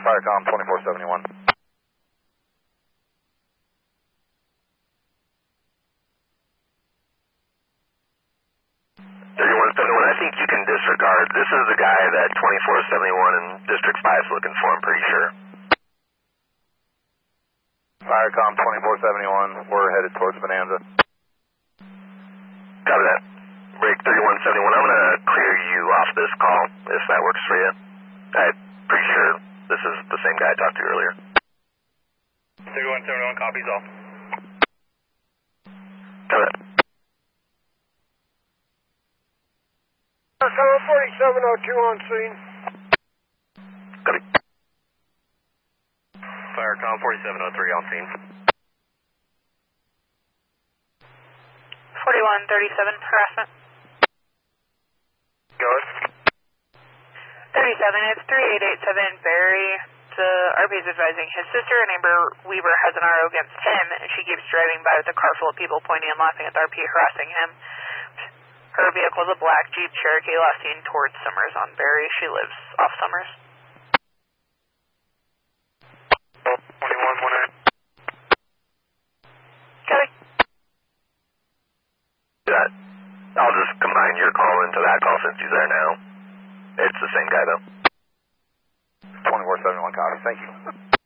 Firecom 2471. 3171, I think you can disregard. This is the guy that 2471 in District 5 is looking for, I'm pretty sure. Firecom 2471, we're headed towards Bonanza. Copy that. Break 3171, I'm going to clear you off this call, if that works for you. I'm pretty sure this is the same guy I talked to earlier. 3171, copies all. Copy that. 4702 on scene. Copy. Firecom 4703 on scene. 4137, harassment. Go ahead. 37, it's 3887 Barry. The RP is advising his sister, a neighbor Weaver, has an RO against him, and she keeps driving by with a car full of people pointing and laughing at the RP, harassing him. Her vehicle is a black Jeep Cherokee, last seen towards Summers on Barry. She lives off Summers. 2118. Copy. That. I'll just combine your call into that call since he's there now. It's the same guy though. 2471 copy, thank you.